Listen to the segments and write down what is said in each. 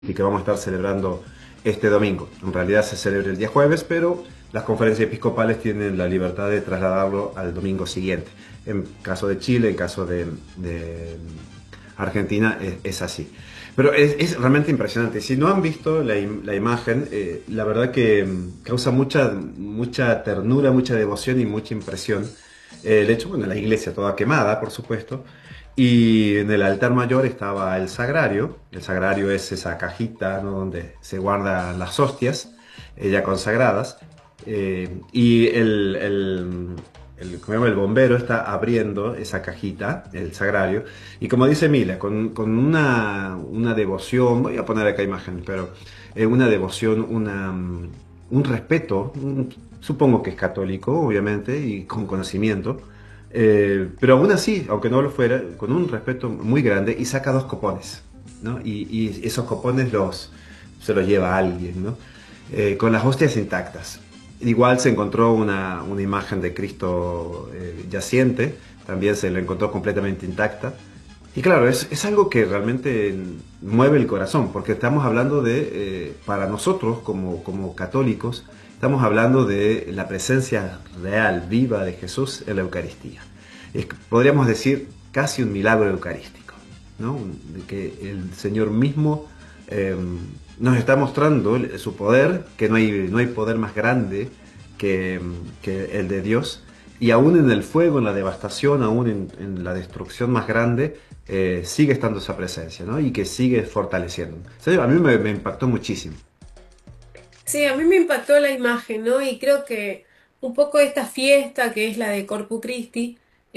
y que vamos a estar celebrando este domingo. En realidad se celebra el día jueves, pero las conferencias episcopales tienen la libertad de trasladarlo al domingo siguiente. En caso de Chile, en caso de Argentina, es así. Pero es realmente impresionante. Si no han visto la imagen, la verdad que causa mucha ternura, mucha devoción y mucha impresión. El hecho, bueno, la iglesia toda quemada, por supuesto, y en el altar mayor estaba el sagrario. El sagrario es esa cajita, ¿no?, donde se guardan las hostias ya consagradas. Y ¿cómo se llama? El bombero está abriendo esa cajita, el sagrario. Y como dice Mila, con una devoción, voy a poner acá imagen, pero una devoción, un respeto, supongo que es católico, obviamente, y con conocimiento. Pero aún así, aunque no lo fuera, con un respeto muy grande, y saca dos copones, ¿no? Y esos copones se los lleva a alguien, ¿no? Con las hostias intactas. Igual se encontró una imagen de Cristo yaciente, también se la encontró completamente intacta. Y claro, es algo que realmente mueve el corazón, porque estamos hablando para nosotros como católicos, estamos hablando de la presencia real, viva de Jesús en la Eucaristía. Podríamos decir casi un milagro eucarístico, ¿no? De que el Señor mismo eh, nos está mostrando su poder, que no hay poder más grande que el de Dios, y aún en el fuego, en la devastación, aún en la destrucción más grande, sigue estando esa presencia, ¿no? Y que sigue fortaleciendo. O sea, a mí me impactó muchísimo. Sí, a mí me impactó la imagen, ¿no? Y creo que un poco esta fiesta que es la de Corpus Christi,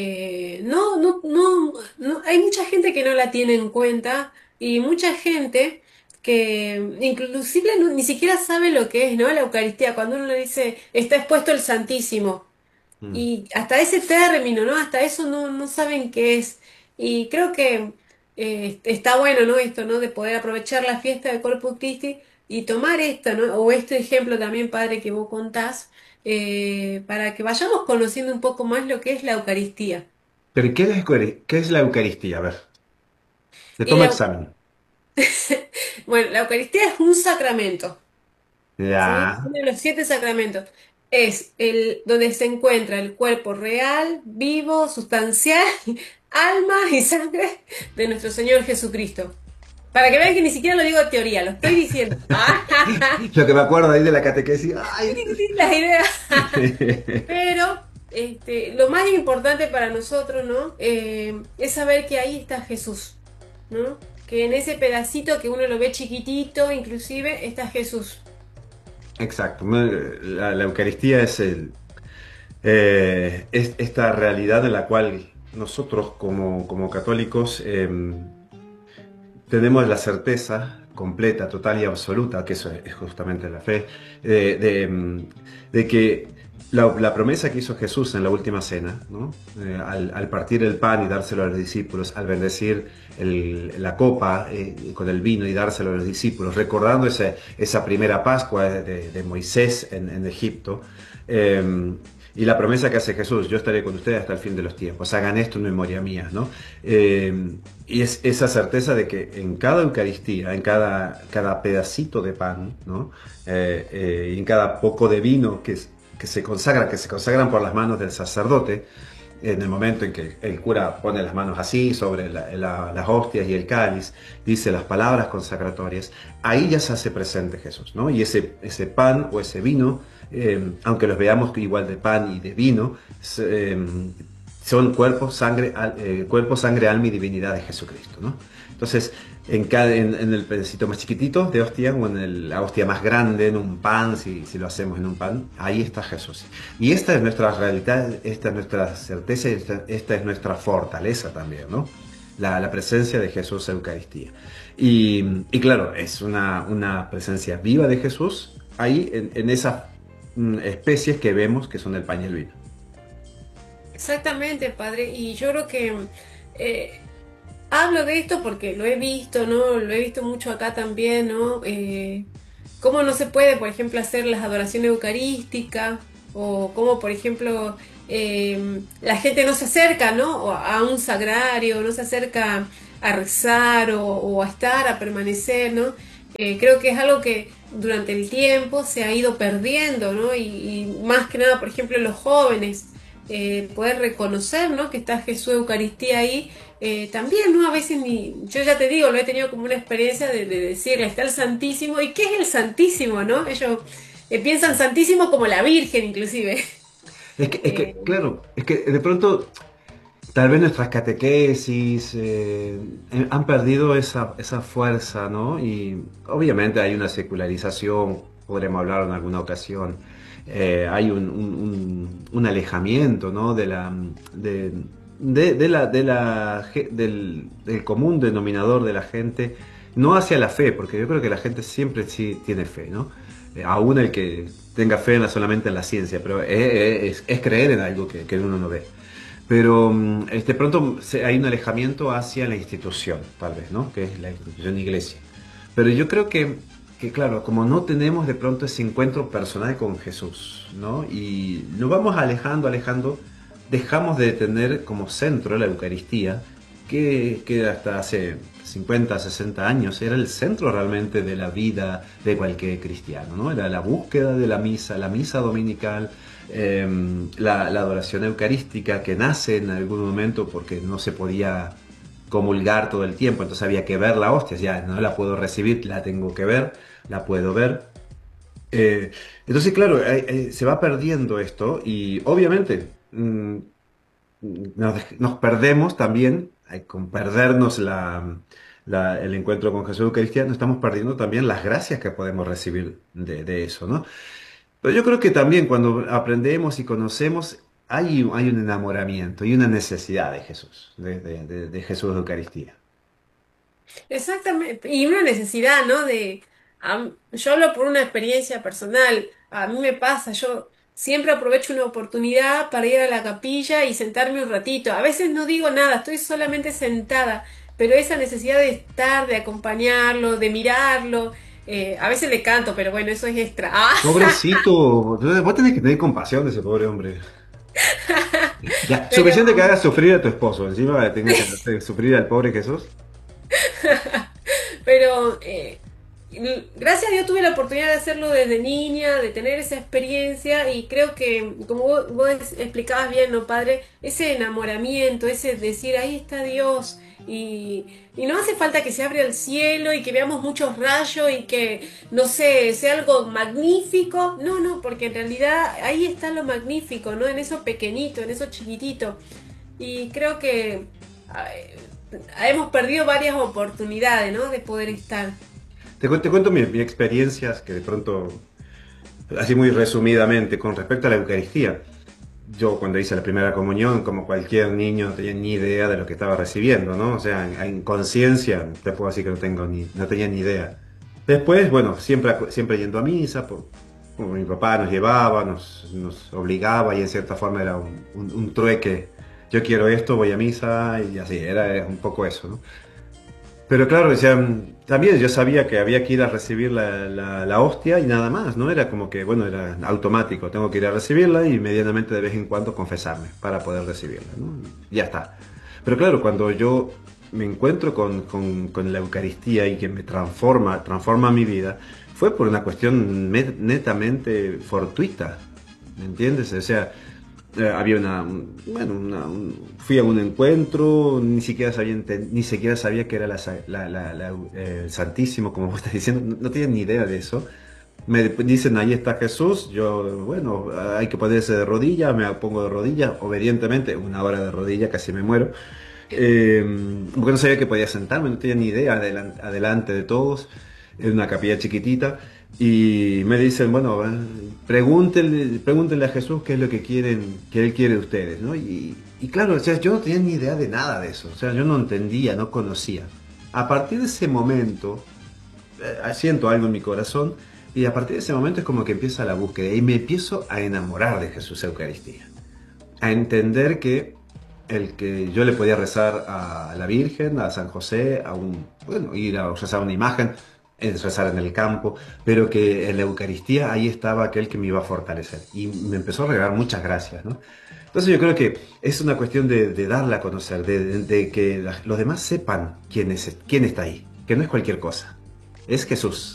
hay mucha gente que no la tiene en cuenta y mucha gente que inclusive ni siquiera sabe lo que es, ¿no? La Eucaristía, cuando uno le dice, está expuesto el Santísimo. Mm. Y hasta ese término, ¿no? Hasta eso no saben qué es. Y creo que está bueno, ¿no? Esto, ¿no? De poder aprovechar la fiesta de Corpus Christi y tomar esto, ¿no? O este ejemplo también, padre, que vos contás, para que vayamos conociendo un poco más lo que es la Eucaristía. Pero qué es la Eucaristía? A ver, te Y toma la, examen. bueno, la Eucaristía es un sacramento. ¿Sí? Ya. Uno de los siete sacramentos. Es el donde se encuentra el cuerpo real, vivo, sustancial, alma y sangre de nuestro Señor Jesucristo. Para que vean que ni siquiera lo digo de teoría, lo estoy diciendo. Lo que me acuerdo ahí de la catequesis. Ay. La idea. Pero lo más importante para nosotros, ¿no? Es saber que ahí está Jesús, ¿no? Que en ese pedacito que uno lo ve chiquitito, inclusive, está Jesús. Exacto. La Eucaristía es esta realidad en la cual nosotros como católicos tenemos la certeza completa, total y absoluta, que eso es justamente la fe, de que la promesa que hizo Jesús en la última cena, ¿no? Al partir el pan y dárselo a los discípulos, al bendecir la copa con el vino y dárselo a los discípulos, recordando esa primera Pascua de Moisés en Egipto, y la promesa que hace Jesús: yo estaré con ustedes hasta el fin de los tiempos, hagan esto en memoria mía, ¿no? Y es esa certeza de que en cada Eucaristía, en cada pedacito de pan, ¿no? Y en cada poco de vino que se consagran por las manos del sacerdote, en el momento en que el cura pone las manos así sobre las hostias y el cáliz, dice las palabras consagratorias, ahí ya se hace presente Jesús, ¿no? Y ese pan o ese vino, aunque los veamos igual de pan y de vino, son cuerpo, sangre, alma y divinidad de Jesucristo, ¿no? Entonces, en el pedacito más chiquitito de hostia o en la hostia más grande, en un pan, si lo hacemos en un pan, ahí está Jesús. Y esta es nuestra realidad, esta es nuestra certeza, esta es nuestra fortaleza también, ¿no? La presencia de Jesús en Eucaristía. Y claro, es una presencia viva de Jesús ahí en esas especies que vemos que son el pan y el vino. Exactamente, padre. Y yo creo que eh, hablo de esto porque lo he visto, ¿no? Lo he visto mucho acá también, ¿no? Cómo no se puede, por ejemplo, hacer las adoraciones eucarísticas o cómo, por ejemplo, la gente no se acerca, ¿no? O a un sagrario, no se acerca a rezar o a estar, a permanecer, ¿no? Creo que es algo que durante el tiempo se ha ido perdiendo, ¿no? Y más que nada, por ejemplo, los jóvenes, poder reconocer, ¿no? Que está Jesús Eucaristía ahí, también, ¿no? A veces ni, yo ya te digo, lo he tenido como una experiencia de decirle, está el Santísimo, ¿y qué es el Santísimo, no? Ellos piensan Santísimo como la Virgen, inclusive. Claro, es que de pronto tal vez nuestras catequesis han perdido esa fuerza, ¿no? Y obviamente hay una secularización, podremos hablar en alguna ocasión. Hay un alejamiento, ¿no? Del común denominador de la gente, no hacia la fe, porque yo creo que la gente siempre sí tiene fe, ¿no? Aún el que tenga fe no solamente en la ciencia, pero es creer en algo que uno no ve. Pero de pronto hay un alejamiento hacia la institución, tal vez, ¿no? Que es la institución iglesia. Pero yo creo que, claro, como no tenemos de pronto ese encuentro personal con Jesús, ¿no? Y nos vamos alejando, alejando, dejamos de tener como centro la Eucaristía, que hasta hace 50, 60 años era el centro realmente de la vida de cualquier cristiano, ¿no? Era la búsqueda de la misa dominical, la adoración eucarística que nace en algún momento porque no se podía comulgar todo el tiempo, entonces había que ver la hostia, ya no la puedo recibir, la tengo que ver, la puedo ver. Entonces, claro, se va perdiendo esto y obviamente nos perdemos también, con perdernos el encuentro con Jesús Eucaristía, nos estamos perdiendo también las gracias que podemos recibir de eso, ¿no? Pero yo creo que también cuando aprendemos y conocemos, hay un enamoramiento y una necesidad de Jesús, de Jesús de Eucaristía. Exactamente, y una necesidad, ¿no? Yo hablo por una experiencia personal, a mí me pasa, yo siempre aprovecho una oportunidad para ir a la capilla y sentarme un ratito. A veces no digo nada, estoy solamente sentada, pero esa necesidad de estar, de acompañarlo, de mirarlo, a veces le canto, pero bueno, eso es extra. Ah, Pobrecito, vos tenés que tener compasión de ese pobre hombre. Ya, suficiente que pero hagas sufrir a tu esposo, encima tengas que hacer sufrir al pobre Jesús. Pero gracias a Dios tuve la oportunidad de hacerlo desde niña, de tener esa experiencia y creo que, como vos explicabas bien, ¿no, padre? Ese enamoramiento, ese decir, ahí está Dios y no hace falta que se abra el cielo y que veamos muchos rayos y que, no sé, sea algo magnífico. No, no, porque en realidad ahí está lo magnífico, ¿no? En eso pequeñito, en eso chiquitito. Y creo que hemos perdido varias oportunidades, ¿no? De poder estar. Te cuento mi experiencias que de pronto, así muy resumidamente, con respecto a la Eucaristía. Yo cuando hice la primera comunión, como cualquier niño, no tenía ni idea de lo que estaba recibiendo, ¿no? O sea, en conciencia, te puedo decir que no tenía ni idea. Después, bueno, siempre yendo a misa, como mi papá nos llevaba, nos obligaba y en cierta forma era un trueque. Yo quiero esto, voy a misa y así, era un poco eso, ¿no? Pero claro, decían, también yo sabía que había que ir a recibir la hostia y nada más, ¿no? Era como que, bueno, era automático, tengo que ir a recibirla y medianamente de vez en cuando confesarme para poder recibirla, ¿no? Y ya está. Pero claro, cuando yo me encuentro con la Eucaristía y que transforma mi vida, fue por una cuestión netamente fortuita, ¿me entiendes? O sea, había fui a un encuentro, ni siquiera sabía que era el Santísimo, como vos estás diciendo, no tenía ni idea de eso. Me dicen, ahí está Jesús, yo, bueno, hay que ponerse de rodillas, me pongo de rodillas, obedientemente, una hora de rodillas, casi me muero. Eh, Porque no sabía que podía sentarme, no tenía ni idea, adelante de todos, en una capilla chiquitita. Y me dicen, bueno, pregúntenle a Jesús qué es lo que Él quiere de ustedes, ¿no? Y claro, o sea, yo no tenía ni idea de nada de eso, o sea, yo no entendía, no conocía. A partir de ese momento, siento algo en mi corazón, y a partir de ese momento es como que empieza la búsqueda, y me empiezo a enamorar de Jesús Eucaristía, a entender que yo le podía rezar a la Virgen, a San José, bueno, ir a rezar a una imagen, es rezar en el campo, pero que en la Eucaristía ahí estaba aquel que me iba a fortalecer. Y me empezó a regalar muchas gracias, ¿no? Entonces yo creo que es una cuestión de darla a conocer, de que los demás sepan quién está ahí, que no es cualquier cosa. es Jesús.